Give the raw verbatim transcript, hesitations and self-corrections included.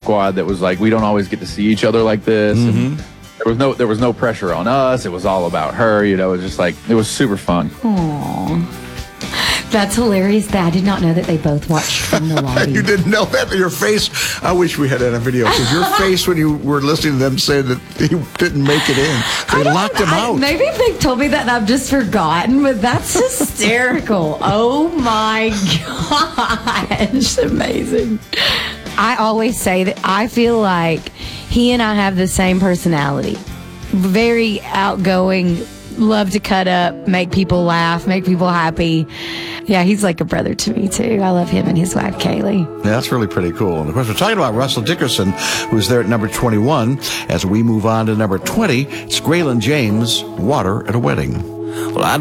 squad that was like, we don't always get to see each other like this. Mm-hmm. And there was no there was no pressure on us. It was all about her. You know, it was just like, it was super fun. Aww. That's hilarious. That I did not know that they both watched from the lobby. You didn't know that? Your face, I wish we had that on video, because your face when you were listening to them say that he didn't make it in. They locked him I, out. Maybe they told me that and I've just forgotten, but that's hysterical. Oh my gosh. Amazing. I always say that I feel like he and I have the same personality. Very outgoing, love to cut up, make people laugh, make people happy. Yeah, he's like a brother to me, too. I love him and his wife, Kaylee. Yeah, that's really pretty cool. And, of course, we're talking about Russell Dickerson, who's there at number twenty-one. As we move on to number twenty, it's Graylin James, Water at a Wedding. Well, I